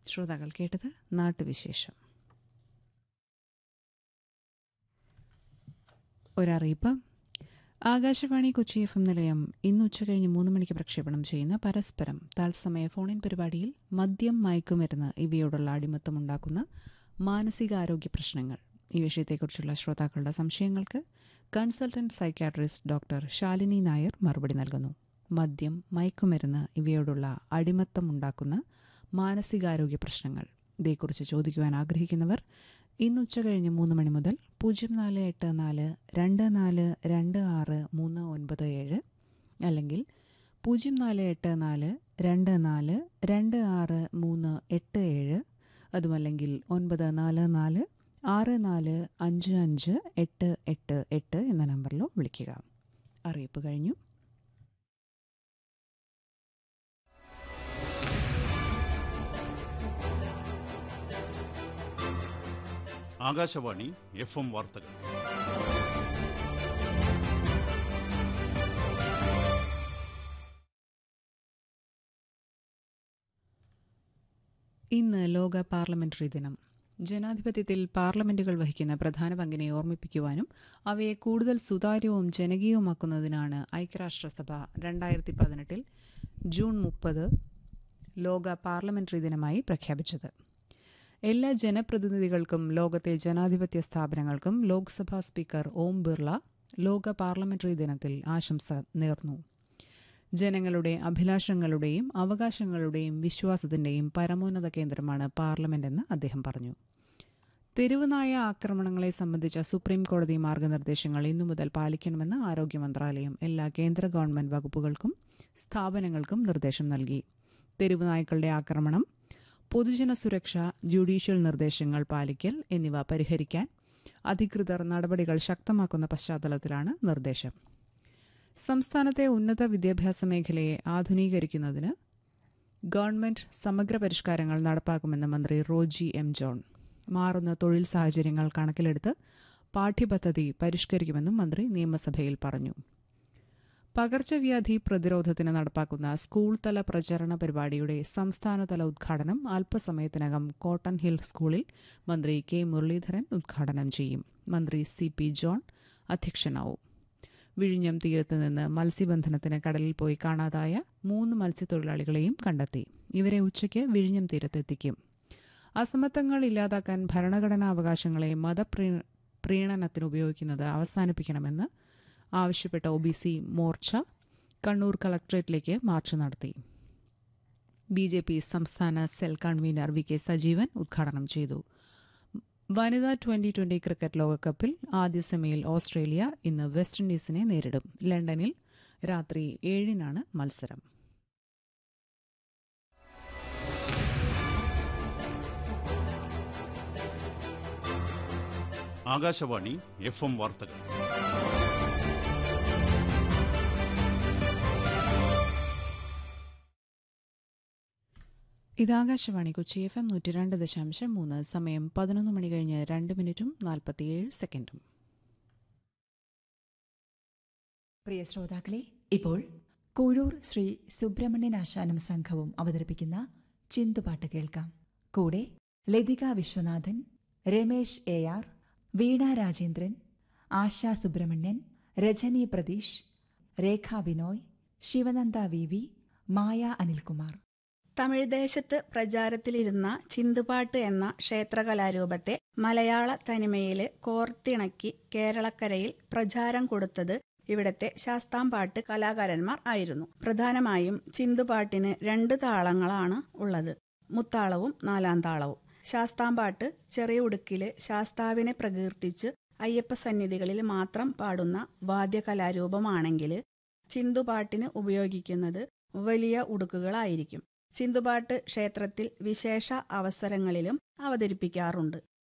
ശ്രോതാക്കൾ കേട്ടത് നാട്ടുവിശേഷം. ഒരറിയിപ്പ്. ആകാശവാണി കൊച്ചി FM നിലയം ഇന്ന് ഉച്ചകഴിഞ്ഞ് 3 മണിക്ക് പ്രക്ഷേപണം ചെയ്യുന്ന പരസ്പരം തത്സമയ ഫോണിൻ പരിപാടിയിൽ മദ്യം, മയക്കുമരുന്ന് ഇവയോടുള്ള അടിമത്തമുണ്ടാക്കുന്ന മാനസികാരോഗ്യ പ്രശ്നങ്ങൾ ഈ വിഷയത്തെക്കുറിച്ചുള്ള ശ്രോതാക്കളുടെ സംശയങ്ങൾക്ക് consultant psychiatrist doctor Shalini Nair മറുപടി നൽകുന്നു. മദ്യം, മയക്കുമരുന്ന് ഇവയോടുള്ള അടിമത്തമുണ്ടാക്കുന്ന മാനസികാരോഗ്യ പ്രശ്നങ്ങൾ ഇതേക്കുറിച്ച് ചോദിക്കുവാൻ ആഗ്രഹിക്കുന്നവർ ഇന്ന് ഉച്ചകഴിഞ്ഞ് 3 മണി മുതൽ 0484-2426-397 അല്ലെങ്കിൽ 0484-2426-387 അതുമല്ലെങ്കിൽ 944-6455-888 എന്ന നമ്പറിലോ വിളിക്കുക. അറിയിപ്പ് കഴിഞ്ഞു. ആകാശവാണി FM വാർത്തകൾ. ഇന്ന് ലോക പാർലമെന്ററി ദിനം. ജനാധിപത്യത്തിൽ പാർലമെന്റുകൾ വഹിക്കുന്ന പ്രധാന പങ്കിനെ ഓർമ്മിപ്പിക്കുവാനും അവയെ കൂടുതൽ സുതാര്യവും ജനകീയവുമാക്കുന്നതിനാണ് ഐക്യരാഷ്ട്രസഭ 2018 ജൂൺ 30 ലോക പാർലമെന്ററി ദിനമായി പ്രഖ്യാപിച്ചത്. എല്ലാ ജനപ്രതിനിധികൾക്കും ലോകത്തെ ജനാധിപത്യ സ്ഥാപനങ്ങൾക്കും ലോക്സഭാ സ്പീക്കർ ഓം ബിർള ലോക പാർലമെന്ററി ദിനത്തിൽ ആശംസ നേർന്നു. ജനങ്ങളുടെ അഭിലാഷങ്ങളുടെയും അവകാശങ്ങളുടെയും വിശ്വാസത്തിന്റെയും പരമോന്നത കേന്ദ്രമാണ് പാർലമെന്റെന്ന് അദ്ദേഹം പറഞ്ഞു. തെരുവുനായ ആക്രമണങ്ങളെ സംബന്ധിച്ച സുപ്രീംകോടതി മാർഗനിർദ്ദേശങ്ങൾ ഇന്നു മുതൽ പാലിക്കണമെന്ന് ആരോഗ്യ മന്ത്രാലയം എല്ലാ കേന്ദ്ര ഗവൺമെന്റ് വകുപ്പുകൾക്കും സ്ഥാപനങ്ങൾക്കും നിർദ്ദേശം നൽകി. തെരുവുനായ്ക്കളുടെ ആക്രമണം, പൊതുജന സുരക്ഷ, ജുഡീഷ്യൽ നിർദ്ദേശങ്ങൾ പാലിക്കൽ എന്നിവ പരിഹരിക്കാൻ അധികൃതർ നടപടികൾ ശക്തമാക്കുന്ന പശ്ചാത്തലത്തിലാണ് നിർദ്ദേശം. സംസ്ഥാനത്തെ ഉന്നത വിദ്യാഭ്യാസ മേഖലയെ ആധുനീകരിക്കുന്നതിന് ഗവൺമെന്റ് സമഗ്ര പരിഷ്കാരങ്ങൾ നടപ്പാക്കുമെന്ന് മന്ത്രി റോജി എം ജോൺ. മാറുന്ന തൊഴിൽ സാഹചര്യങ്ങൾ കണക്കിലെടുത്ത് പാഠ്യപദ്ധതി പരിഷ്കരിക്കുമെന്നും മന്ത്രി നിയമസഭയിൽ പറഞ്ഞു. പകർച്ചവ്യാധി പ്രതിരോധത്തിന് നടപ്പാക്കുന്ന സ്കൂൾ തല പ്രചരണ പരിപാടിയുടെ സംസ്ഥാനതല ഉദ്ഘാടനം അല്പസമയത്തിനകം കോട്ടൺ ഹിൽ സ്കൂളിൽ മന്ത്രി കെ മുരളീധരൻ ഉദ്ഘാടനം ചെയ്യും. മന്ത്രി CP ജോൺ അധ്യക്ഷനാവും. വിഴിഞ്ഞം തീരത്ത് നിന്ന് മത്സ്യബന്ധനത്തിന് കടലിൽ പോയി കാണാതായ 3 മത്സ്യത്തൊഴിലാളികളെയും കണ്ടെത്തി. ഇവരെ ഉച്ചയ്ക്ക് വിഴിഞ്ഞം തീരത്തെത്തിക്കും. അസമത്വങ്ങൾ ഇല്ലാതാക്കാൻ ഭരണഘടനാ അവകാശങ്ങളെ മതപ്രീണനത്തിന് ഉപയോഗിക്കുന്നത് അവസാനിപ്പിക്കണമെന്ന് ആവശ്യപ്പെട്ട OBC മോർച്ച കണ്ണൂർ കളക്ടറേറ്റിലേക്ക് മാർച്ച് നടത്തി. BJP സംസ്ഥാന സെൽ കൺവീനർ VK സജീവൻ ഉദ്ഘാടനം ചെയ്തു. വനിതാ 2020 ക്രിക്കറ്റ് ലോകകപ്പിൽ ആദ്യ സെമിയിൽ ഓസ്ട്രേലിയ ഇന്ന് വെസ്റ്റ് ഇൻഡീസിനെ നേരിടും. ലണ്ടനിൽ രാത്രി 7-നാണ് മത്സരം. ആകാശവാണി FM വാർത്തകൾ. ഇത് ആകാശവാണി കൊച്ചി FM 102.3. സമയം 11 മണി കഴിഞ്ഞ് 2 മിനിറ്റും 47 സെക്കൻഡും. പ്രിയ ശ്രോതാക്കളെ, ഇപ്പോൾ കൂഴൂർ ശ്രീ സുബ്രഹ്മണ്യൻ ആശാനും സംഘവും അവതരിപ്പിക്കുന്ന ചിന്തുപാട്ട് കേൾക്കാം. കൂടെ ലതിക വിശ്വനാഥൻ, രമേശ് AR, വീണ രാജേന്ദ്രൻ, ആശാ സുബ്രഹ്മണ്യൻ, രജനി പ്രതീഷ്, രേഖ ബിനോയ്, ശിവനന്ദ VV, മായ അനിൽകുമാർ. തമിഴ് ദേശത്ത് പ്രചാരത്തിലിരുന്ന ചിന്തുപാട്ട് എന്ന ക്ഷേത്രകലാരൂപത്തെ മലയാള തനിമയിൽ കോർത്തിണക്കി കേരളക്കരയിൽ പ്രചാരം കൊടുത്തത് ഇവിടത്തെ ശാസ്താംപാട്ട് കലാകാരന്മാർ ആയിരുന്നു. പ്രധാനമായും ചിന്തുപാട്ടിന് 2 താളങ്ങളാണ് ഉള്ളത്, മുത്താളവും 4-ാം താളവും. ശാസ്താംപാട്ട് ചെറിയ ഉടുക്കില് ശാസ്താവിനെ പ്രകീർത്തിച്ച് അയ്യപ്പ സന്നിധികളിൽ മാത്രം പാടുന്ന വാദ്യകലാരൂപമാണെങ്കിൽ ചിന്തുപാട്ടിന് ഉപയോഗിക്കുന്നത് വലിയ ഉടുക്കുകളായിരിക്കും. ചിന്തുപാട്ട് ക്ഷേത്രത്തിൽ വിശേഷ അവസരങ്ങളിലും അവതരിപ്പിക്കാറുണ്ട്.